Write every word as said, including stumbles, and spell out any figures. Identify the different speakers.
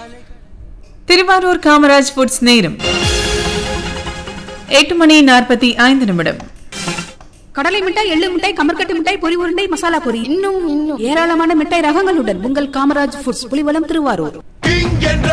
Speaker 1: Thiruvarur Kamaraj foods நேரம் எட்டு மணி நாற்பத்தி ஐந்து நிமிடம்.
Speaker 2: கடலை மிட்டாய், எள்ளு மிட்டாய், கமர்கட்டு மிட்டாய், பொரி உருண்டை, மசாலா பொரி, இன்னும் இன்னும் ஏராளமான மிட்டாய் ரகங்களுடன் உங்கள் காமராஜ் ஃபுட்ஸ் புலிவலம் திருவாரூர்.